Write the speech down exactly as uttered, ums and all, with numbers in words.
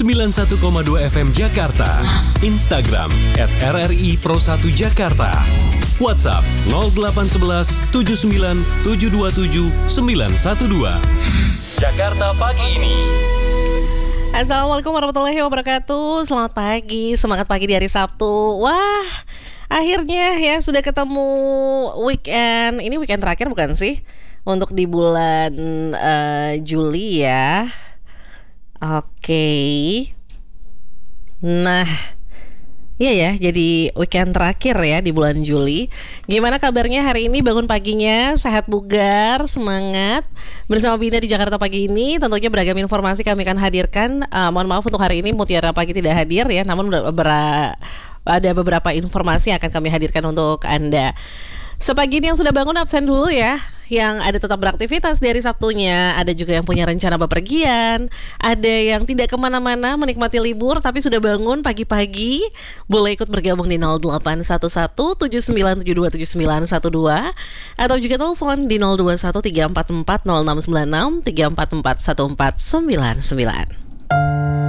sembilan puluh satu koma dua F M Jakarta. Instagram at R R I Pro satu Jakarta. WhatsApp nol delapan satu satu tujuh sembilan tujuh dua tujuh sembilan satu dua. Jakarta Pagi Ini. Assalamualaikum warahmatullahi wabarakatuh. Selamat pagi, semangat pagi di hari Sabtu. Wah, akhirnya ya sudah ketemu weekend. Ini weekend terakhir bukan sih? Untuk di bulan uh, Juli ya. Oke. Nah, iya ya, jadi weekend terakhir ya di bulan Juli. Gimana kabarnya hari ini, bangun paginya sehat bugar, semangat. Bersama Bina di Jakarta Pagi Ini, tentunya beragam informasi kami akan hadirkan. uh, Mohon maaf untuk hari ini Mutiara Pagi tidak hadir ya, namun beberapa, ada beberapa informasi yang akan kami hadirkan untuk Anda. Sepagi ini yang sudah bangun absen dulu ya, yang ada tetap beraktivitas di hari Sabtunya. Ada juga yang punya rencana bepergian, ada yang tidak kemana-mana menikmati libur tapi sudah bangun pagi-pagi. Boleh ikut bergabung di nol delapan satu satu tujuh sembilan tujuh dua tujuh sembilan satu dua atau juga telepon di nol dua satu tiga empat empat nol enam sembilan enam tiga empat empat satu empat sembilan sembilan.